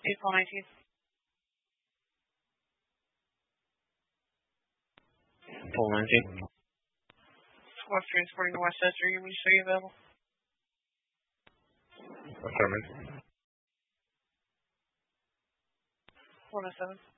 April 19th. April 19th. West transporting to Westchester. When you say available. Affirmative. 107.